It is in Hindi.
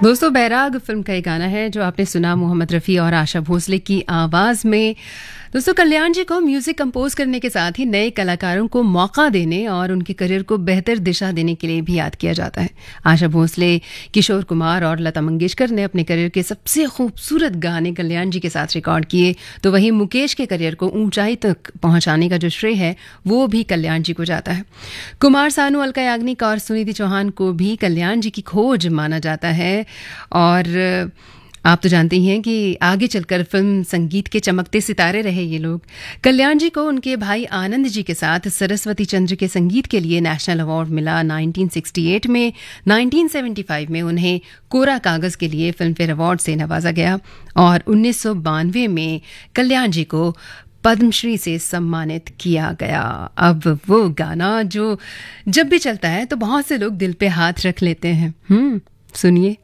दोस्तों बैराग फिल्म का एक गाना है जो आपने सुना मोहम्मद रफ़ी और आशा भोसले की आवाज़ में। दोस्तों कल्याण जी को म्यूज़िक कंपोज करने के साथ ही नए कलाकारों को मौका देने और उनके करियर को बेहतर दिशा देने के लिए भी याद किया जाता है। आशा भोसले, किशोर कुमार और लता मंगेशकर ने अपने करियर के सबसे खूबसूरत गाने कल्याण जी के साथ रिकॉर्ड किए, तो वहीं मुकेश के करियर को ऊंचाई तक पहुंचाने का जो श्रेय है वो भी कल्याण जी को जाता है। कुमार सानू, अलका याग्निक और सुनिधि चौहान को भी कल्याण जी की खोज माना जाता है। और आप तो जानते ही हैं कि आगे चलकर फिल्म संगीत के चमकते सितारे रहे ये लोग। कल्याण जी को उनके भाई आनंद जी के साथ सरस्वती चंद्र के संगीत के लिए नेशनल अवार्ड मिला 1968 में। 1975 में उन्हें कोरा कागज के लिए फिल्म फेयर अवार्ड से नवाजा गया और 1992 में कल्याण जी को पद्मश्री से सम्मानित किया गया। अब वो गाना जो जब भी चलता है तो बहुत से लोग दिल पे हाथ रख लेते हैं। सुनिए।